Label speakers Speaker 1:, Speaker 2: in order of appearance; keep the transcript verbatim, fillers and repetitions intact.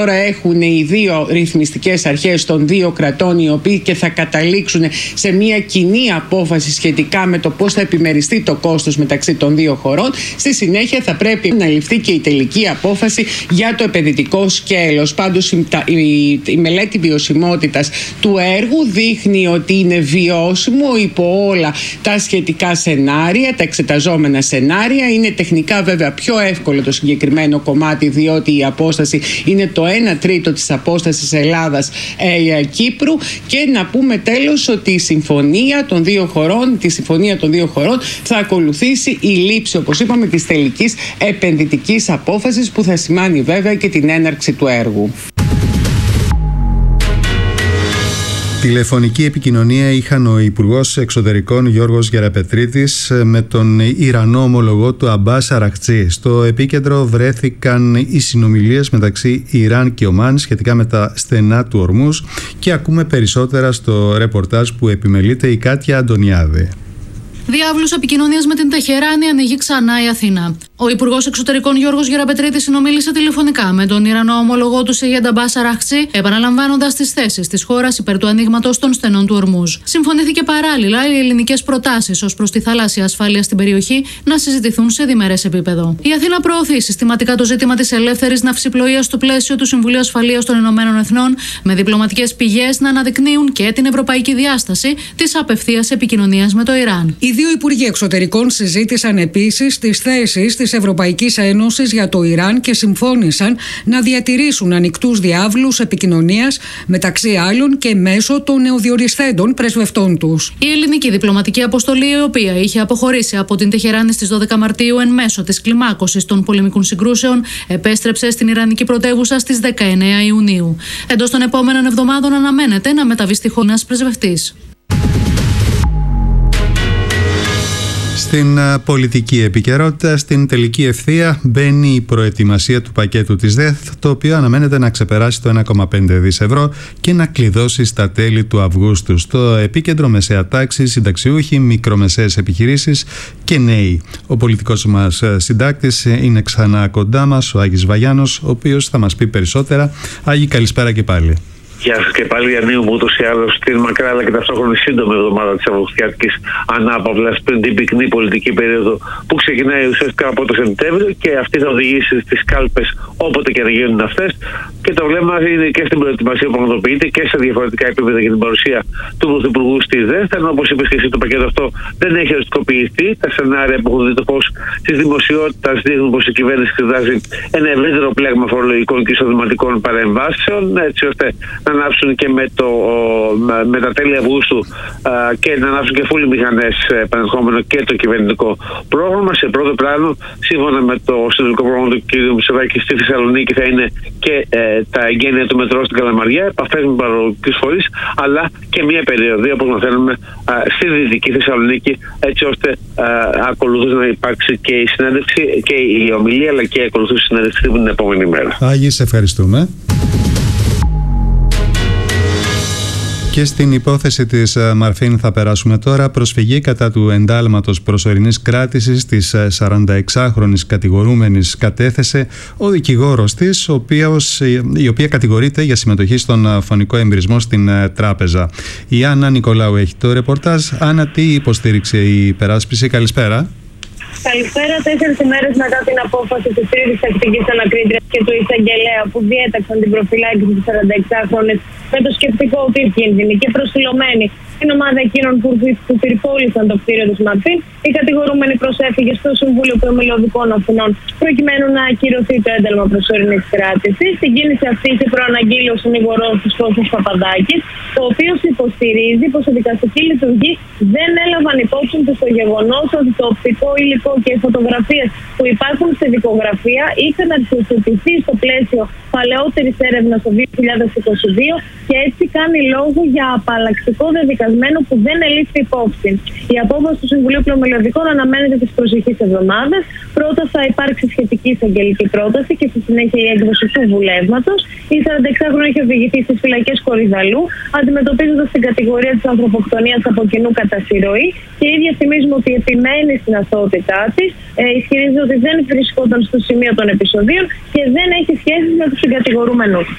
Speaker 1: Τώρα έχουν οι δύο ρυθμιστικές αρχές των δύο κρατών, οι οποίοι και θα καταλήξουν σε μια κοινή απόφαση σχετικά με το πώς θα επιμεριστεί το κόστος μεταξύ των δύο χωρών. Στη συνέχεια θα πρέπει να ληφθεί και η τελική απόφαση για το επενδυτικό σκέλος. Πάντως η, η, η μελέτη βιωσιμότητας του έργου δείχνει ότι είναι βιώσιμο υπό όλα τα σχετικά σενάρια, τα εξεταζόμενα σενάρια. Είναι τεχνικά βέβαια πιο εύκολο το συγκεκριμένο κομμάτι, διότι η απόσταση είναι το ένα τρίτο της απόστασης Ελλάδας-Κύπρου. Και να πούμε τέλος ότι η συμφωνία των δύο χωρών, τη συμφωνία των δύο χωρών θα ακολουθήσει η λήψη, όπως είπαμε, της τελικής επενδυτικής απόφασης, που θα σημάνει βέβαια και την έναρξη του έργου.
Speaker 2: Τηλεφωνική επικοινωνία είχαν ο Υπουργός Εξωτερικών Γιώργος Γεραπετρίτης με τον Ιρανό ομολογό του Αμπάς Αραχτζή. Στο επίκεντρο βρέθηκαν οι συνομιλίες μεταξύ Ιράν και Ομάν σχετικά με τα στενά του Ορμούζ, και ακούμε περισσότερα στο ρεπορτάζ που επιμελείται η Κάτια Αντωνιάδη.
Speaker 3: Διάβλους επικοινωνίας με την Τεχεράνη ανοίγει ξανά η Αθήνα. Ο Υπουργός Εξωτερικών Γιώργος Γεραπετρίτης συνομίλησε τηλεφωνικά με τον Ιρανό ομολογό του Σεϊέντ Αμπάς Αραχτζή, επαναλαμβάνοντας τις θέσεις της χώρας υπέρ του ανοίγματος των στενών του Ορμούζ. Συμφωνήθηκε παράλληλα οι ελληνικές προτάσεις ως προς τη θαλάσσια ασφάλεια στην περιοχή να συζητηθούν σε διμερές επίπεδο. Η Αθήνα προωθεί συστηματικά το ζήτημα της ελεύθερης ναυσιπλοείας στο πλαίσιο του Συμβουλίου Ασφαλείας των Ηνωμένων Εθνών, με διπλωματικές πηγές να αναδεικνύουν και την ευρωπαϊκή διάσταση της απευθείας επικοινωνίας με το Ιράν.
Speaker 4: Οι δύο Υπουργοί Εξωτερικών συζήτησαν επίσης τις θέσεις της Ευρωπαϊκής Ένωσης για το Ιράν και συμφώνησαν να διατηρήσουν ανοιχτούς διάβλους επικοινωνίας, μεταξύ άλλων και μέσω των νεοδιοριστέντων πρεσβευτών τους.
Speaker 3: Η ελληνική διπλωματική αποστολή, η οποία είχε αποχωρήσει από την Τεχεράνη στις δώδεκα Μαρτίου εν μέσω της κλιμάκωσης των πολεμικών συγκρούσεων, επέστρεψε στην Ιρανική πρωτεύουσα στις δεκαεννέα Ιουνίου. Εντός των επόμενων εβδομάδων αναμένεται να μεταβεί στη χώρα ένας πρεσβευτής.
Speaker 2: Στην πολιτική επικαιρότητα, στην τελική ευθεία μπαίνει η προετοιμασία του πακέτου της ΔΕΘ, το οποίο αναμένεται να ξεπεράσει το ένα κόμμα πέντε δισεκατομμύρια ευρώ και να κλειδώσει στα τέλη του Αυγούστου. Στο επίκεντρο μεσαία τάξη, συνταξιούχοι, μικρομεσαίες επιχειρήσεις και νέοι. Ο πολιτικός μας συντάκτης είναι ξανά κοντά μας, ο Άγης Βαγιάνος, ο οποίος θα μας πει περισσότερα. Άγη, καλησπέρα και πάλι.
Speaker 5: Γεια σας και πάλι, Ιαννίου μου, ούτως ή άλλως την μακρά αλλά και ταυτόχρονα σύντομη εβδομάδα της αυγουστιάτικης ανάπαυλας πριν την πυκνή πολιτική περίοδο που ξεκινάει ουσιαστικά από το Σεπτέμβριο, και αυτή θα οδηγήσει στις κάλπες όποτε και να γίνουν αυτές. Και το βλέμμα είναι και στην προετοιμασία που πραγματοποιείται και σε διαφορετικά επίπεδα για την παρουσία του Πρωθυπουργού στη ΔΕΘ. Ενώ, όπως είπες και εσύ, το πακέτο αυτό δεν έχει οριστικοποιηθεί. Τα σενάρια που έχουν δει το φως της δημοσιότητας δείχνουν πως η κυβέρνηση εξετάζει ένα ευρύτερο πλέγμα φορολογικών και εισοδηματικών παρεμβάσεων, έτσι ώστε να ανάψουν και με, το, με τα τέλη Αυγούστου α, και να ανάψουν και φούλοι μηχανές επανερχόμενο και το κυβερνητικό πρόγραμμα. Σε πρώτο πλάνο, σύμφωνα με το συνολικό πρόγραμμα του κ. Μητσοτάκη, στη Θεσσαλονίκη θα είναι και ε, τα εγγένεια του μετρό στην Καλαμαριά, επαφές με παραγωγικούς φορείς, αλλά και μια περιοδία, όπως μαθαίνουμε, α, στη Δυτική Θεσσαλονίκη, έτσι ώστε ακολουθώς να υπάρξει και η συνέντευξη και η ομιλία, αλλά και η ακολουθούσα συνέντευξη την επόμενη μέρα.
Speaker 2: Άγιε, σε ευχαριστούμε. Και στην υπόθεση της Μαρφίν θα περάσουμε τώρα. Προσφυγή κατά του εντάλματος προσωρινής κράτησης της σαρανταεξάχρονης κατηγορούμενης κατέθεσε ο δικηγόρος της, ο οποίος, η οποία κατηγορείται για συμμετοχή στον φωνικό εμπειρισμό στην τράπεζα. Η Άννα Νικολάου έχει το ρεπορτάζ. Άννα, τι υποστήριξε η υπεράσπιση? Καλησπέρα.
Speaker 6: Καλησπέρα. Τέσσερις ημέρες μετά την απόφαση της τρίτης τακτικής ανακρίτριας και του εισαγγελέα που διέταξαν την προφυλάκηση της σαρανταεξάχρονης με το σκεπτικό ότι είναι κίνδυνη και προσφυλωμένη στην ομάδα εκείνων που, που πυρπόλησαν το κτίριο της Μαρφίν, η κατηγορούμενη προσέφυγε στο Συμβούλιο Πλημελιωδικών Αθηνών προκειμένου να ακυρωθεί το ένταλμα προσωρινής κράτησης. Την κίνηση αυτή είχε προαναγγείλει ο συνηγορός της Κώστας Παπαδάκης, ο οποίος υποστηρίζει πως η δικαστική λειτουργή δεν έλαβαν υπόψη του στο γεγονός ότι το οπτικό υλικό και οι φωτογραφίες που υπάρχουν στη δικογραφία είχαν αρχιοθετηθεί στο πλαίσιο παλαιότερης έρευνας το δύο χιλιάδες είκοσι δύο και έτσι κάνει λόγο για απαλλακτικό δεδικασμένο που δεν ελήφθη υπόψη. Η απόφαση του Συμβουλίου Πλημελιωδικών αναμένεται τις προσεχείς εβδομάδες. Πρώτα θα υπάρξει σχετική εισαγγελική πρόταση και στη συνέχεια η έκδοση του βουλεύματος. Η σαρανταεξάχρονη έχει οδηγηθεί στις φυλακές Κορυδαλού, αντιμετωπίζοντας την κατηγορία της ανθρωποκτονίας από κοινού κατά συρροή, και η ίδια θυμίζουμε ότι επιμένει στην αθωότητά της. Ε, ισχυρίζεται ότι δεν βρισκόταν στο σημείο των επεισοδίων και δεν έχει σχέση με τους συγκατηγορούμενους.